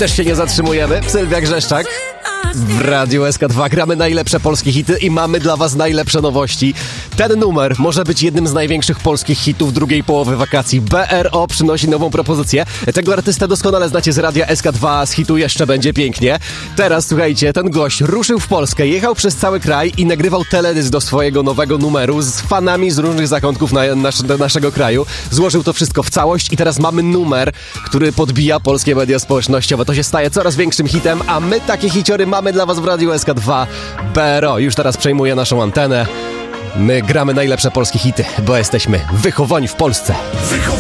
też się nie zatrzymujemy. Sylwia Grzeszczak w Radiu SK2 gramy najlepsze polskie hity i mamy dla was najlepsze nowości. Ten numer może być jednym z największych polskich hitów drugiej połowy wakacji. BRO przynosi nową propozycję. Tego artystę doskonale znacie z Radia SK2, z hitu Jeszcze będzie pięknie. Teraz słuchajcie, ten gość ruszył w Polskę, jechał przez cały kraj i nagrywał teledysk do swojego nowego numeru z fanami z różnych zakątków naszego kraju. Złożył to wszystko w całość i teraz mamy numer, który podbija polskie media społecznościowe. To się staje coraz większym hitem, a my takie hiciory mamy dla was w Radiu SK2. BRO już teraz przejmuje naszą antenę. My gramy najlepsze polskie hity, bo jesteśmy wychowani w Polsce.